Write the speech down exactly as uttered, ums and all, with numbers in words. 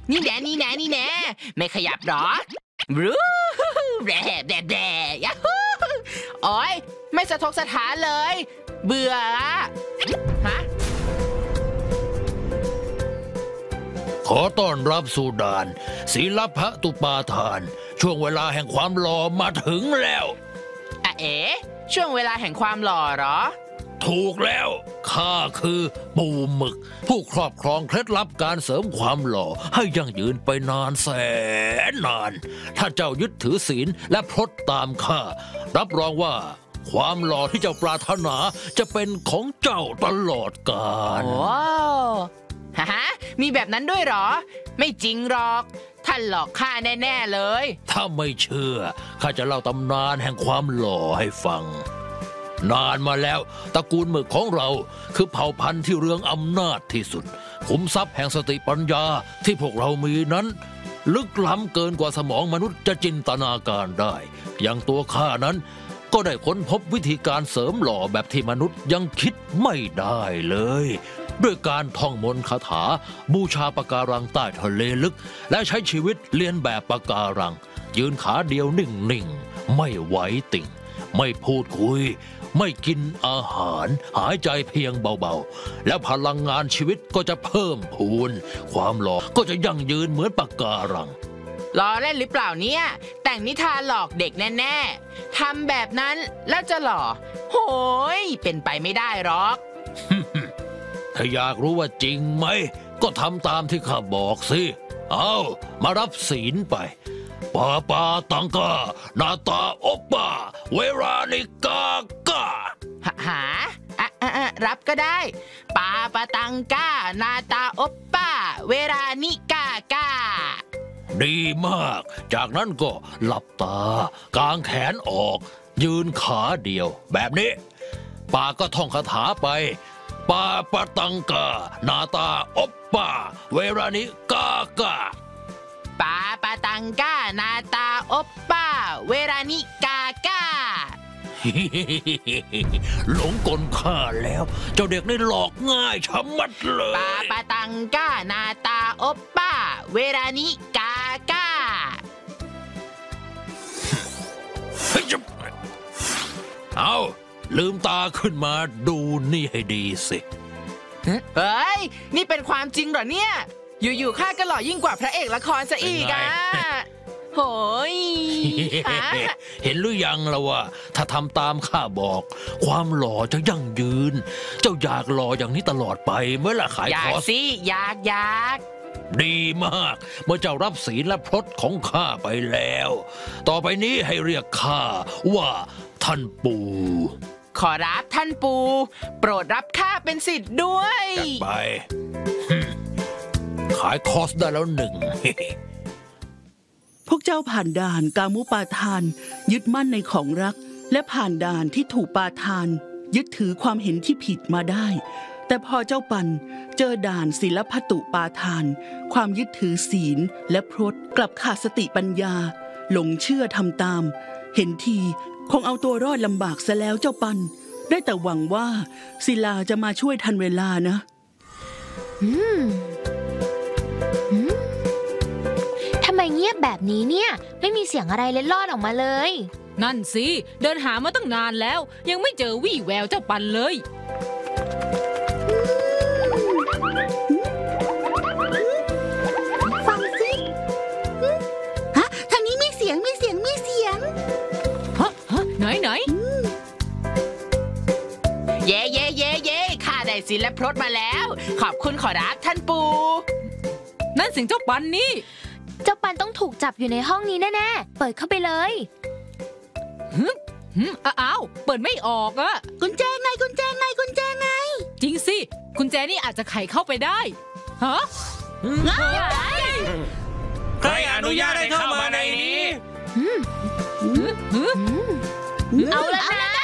นี่แน่นี่แน่นี่แน่ไม่ขยับหรอรู้แร่แร่แร่ยะฮู้โอ้ยไม่สะทกสะท้านเลยเบื่ออะฮะขอต้อนรับสู่ด่านศิลปะตุปาทานช่วงเวลาแห่งความหล่อมาถึงแล้วอะเอ๋ช่วงเวลาแห่งความหล่อเหรอถูกแล้วข้าคือปูหมึกผู้ครอบครองเคล็ดลับการเสริมความหล่อให้ยั่งยืนไปนานแสนนานถ้าเจ้ายึดถือศีลและพรตตามข้ารับรองว่าความหล่อที่เจ้าปรารถนาจะเป็นของเจ้าตลอดกาลว้าวฮะมีแบบนั้นด้วยเหรอไม่จริงหรอกท่านหลอกข้าแน่ๆเลยถ้าไม่เชื่อข้าจะเล่าตำนานแห่งความหล่อให้ฟังนานมาแล้วตระกูลหมึกของเราคือเผ่าพันธุ์ที่เรืองอำนาจที่สุดขุมทรัพย์แห่งสติปัญญาที่พวกเรามีนั้นลึกล้ำเกินกว่าสมองมนุษย์จะจินตนาการได้อย่างตัวข้านั้นก็ได้ค้นพบวิธีการเสริมหล่อแบบที่มนุษย์ยังคิดไม่ได้เลยด้วยการท่องมนต์คาถาบูชาปะการังใต้ทะเลลึกและใช้ชีวิตเลียนแบบปะการังยืนขาเดียวนิ่งๆไม่ไหวติ่งไม่พูดคุยไม่กินอาหารหายใจเพียงเบาๆแล้วพลังงานชีวิตก็จะเพิ่มพูนความหล่อก็จะยั่งยืนเหมือนปะการังล้อเล่นหรือเปล่าเนี่ยแต่งนิทานหลอกเด็กแน่ๆทำแบบนั้นแล้วจะหล่อโหยเป็นไปไม่ได้หรอกถ้าอยากรู้ว่าจริงไหมก็ทำตามที่ข้าบอกสิเอามารับศีลไปปาปาตังกานาตาโอปาเวรานิกากาหาอ่ะอ่ะรับก็ได้ปาปาตังกานาตาโอปาเวรานิกากาดีมากจากนั้นก็หลับตากางแขนออกยืนขาเดียวแบบนี้ปาก็ท่องคาถาไปปาปาตังกานาตาโอปาเวรานิกากาปาปาตังกานาตาโอปปาเวรานิกากาหลงกลข้าแล้วเจ้าเด็กนี่หลอกง่ายชะมัดเลยปาปาตังกานาตาโอปปาเวรานิกากาเอาลืมตาขึ้นมาดูนี่ให้ดีสิเฮ้ยนี่เป็นความจริงเหรอเนี่ยอยู่ๆข้าก็หล่อยิ่งกว่าพระเอกละครซะอีกอ่ะโหยเห็นหรือยังล่ะว่าถ้าทำตามข้าบอกความหล่อจะยั่งยืนเจ้าอยากหล่ออย่างนี้ตลอดไปเมื่อล่ะขายคอร์สสิอยากอยากดีมากเมื่อเจ้ารับศีลและพรตของข้าไปแล้วต่อไปนี้ให้เรียกข้าว่าท่านปู่ขอรับท่านปู่โปรดรับข้าเป็นศิษย์ด้วยจัดไปขายคอร์สได้แล้วหนึ่งพวกเจ้าผ่านด่านกามุปาทานยึดมั่นในของรักและผ่านด่านที่ถูกปาทานยึดถือความเห็นที่ผิดมาได้แต่พอเจ้าปันเจอด่านศีลพัตุปาทานความยึดถือศีลและพรตกลับขาดสติปัญญาหลงเชื่อทำตามเห็นทีคงเอาตัวรอดลำบากซะแล้วเจ้าปันได้แต่หวังว่าศิลาจะมาช่วยทันเวลานะอืมทำไมเงียบแบบนี้เนี่ยไม่มีเสียงอะไรเล็ดลอดออกมาเลยนั่นสิเดินหามาตั้งนานแล้วยังไม่เจอวี่แววเจ้าปันเลยฟังสิฮะทางนี้มีเสียงมีเสียงมีเสียงฮะฮะไหนไหนเย่เย่เย่เย่ข้าได้ศีลและพรตมาแล้วขอบคุณขอรับท่านปู่นั่นเสียงเจ้าปันนี่เจ้าปันต้องถูกจับอยู่ในห้องนี้แน่ๆเปิดเข้าไปเลยฮึฮึอ้าวเปิดไม่ออกอะกุญแจไงกุญแจไงกุญแจไงจริงสิกุญแจนี่อาจจะไขเข้าไปได้ฮะใครอนุญาตให้เข้ามาในนี้เอาละนะ